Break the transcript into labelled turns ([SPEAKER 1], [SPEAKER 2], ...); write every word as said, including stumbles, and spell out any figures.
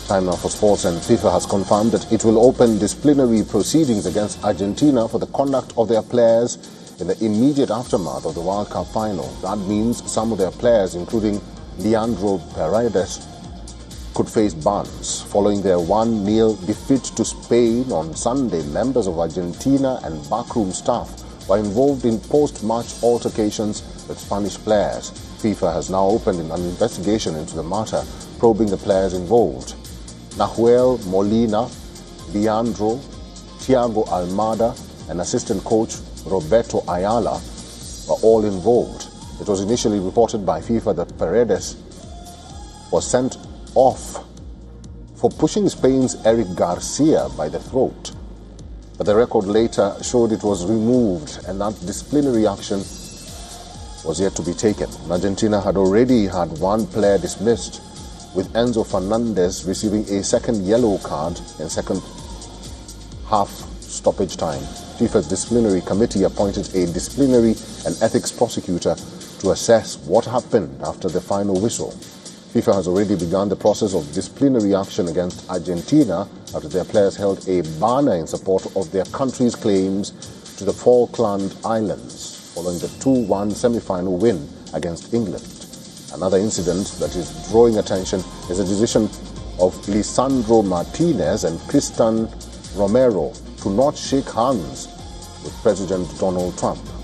[SPEAKER 1] Time now for sports, and FIFA has confirmed that it will open disciplinary proceedings against Argentina for the conduct of their players in the immediate aftermath of the World Cup final. That means some of their players, including Leandro Paredes, could face bans. Following their one nil defeat to Spain on Sunday, members of Argentina and backroom staff were involved in post-match altercations with Spanish players. FIFA has now opened an investigation into the matter, probing the players involved. Nahuel Molina, Leandro, Thiago Almada, and assistant coach Roberto Ayala were all involved. It was initially reported by FIFA that Paredes was sent off for pushing Spain's Eric Garcia by the throat. But the record later showed it was removed and that disciplinary action was yet to be taken. Argentina had already had one player dismissed, with Enzo Fernandez receiving a second yellow card in second half stoppage time. FIFA's disciplinary committee appointed a disciplinary and ethics prosecutor to assess what happened after the final whistle. FIFA has already begun the process of disciplinary action against Argentina after their players held a banner in support of their country's claims to the Falkland Islands following the two one semi-final win against England. Another incident that is drawing attention is the decision of Lisandro Martinez and Cristian Romero to not shake hands with President Donald Trump.